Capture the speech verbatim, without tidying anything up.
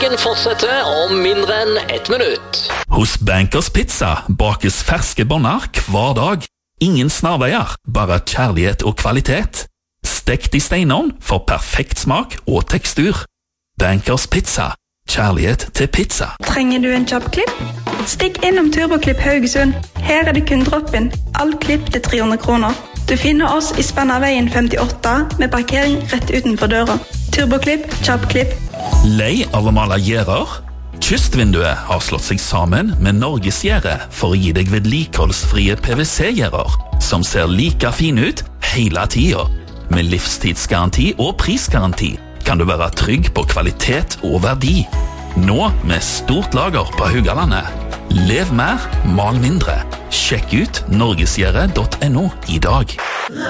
Fortsetter om mindre enn ett minutt. Hos Bankers Pizza bakes ferske bånder hver dag. Ingen snarveier, bare kjærlighet og kvalitet. Stekt i steinovn for perfekt smak og tekstur. Bankers Pizza. Kjærlighet til pizza. Trenger du en jobbklipp? Stikk innom TurboKlipp Haugesund. Her er det kun drop-in. All klipp til tre hundre kroner. Du finner oss i Spennaveien femtiåtte med parkering rett utenfor døra. TurboKlipp, jobbklipp. Lei av å male gjerder? Kystvinduet har slått seg sammen med Norges gjerde for å gi deg vedlikeholdsfrie P V C-gjerder, som ser like fine ut hele tiden. Med livstidsgaranti og prisgaranti kan du være trygg på kvalitet og verdi. Nå med stort lager på Haugalandet. Lev mer, mal mindre. Sjekk ut norgesgjerde punktum no i dag.